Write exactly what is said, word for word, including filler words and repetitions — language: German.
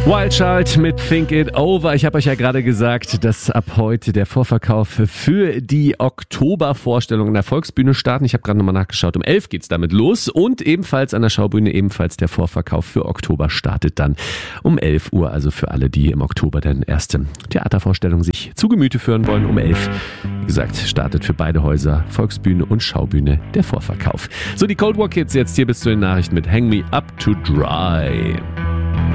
Wild Child mit Think It Over. Ich habe euch ja gerade gesagt, dass ab heute der Vorverkauf für die Oktobervorstellung in der Volksbühne starten. Ich habe gerade nochmal nachgeschaut. Um elf geht's damit los und ebenfalls an der Schaubühne ebenfalls der Vorverkauf für Oktober startet dann um elf Uhr. Also für alle, die im Oktober dann erste Theatervorstellung sich zu Gemüte führen wollen. Um elf, wie gesagt, startet für beide Häuser, Volksbühne und Schaubühne, der Vorverkauf. So, die Cold War Kids jetzt hier bis zu den Nachrichten mit Hang Me Up to Dry.